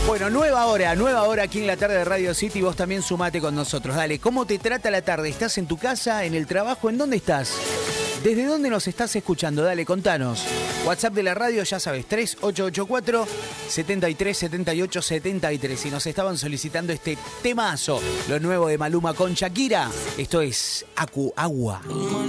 Bueno, nueva hora aquí en la tarde de Radio City. Vos también sumate con nosotros. Dale, ¿cómo te trata la tarde? ¿Estás en tu casa, en el trabajo? ¿En dónde estás? ¿Desde dónde nos estás escuchando? Dale, contanos. WhatsApp de la radio, ya sabes, 3884-737873. Y nos estaban solicitando este temazo, lo nuevo de Maluma con Shakira. Esto es Acu Agua.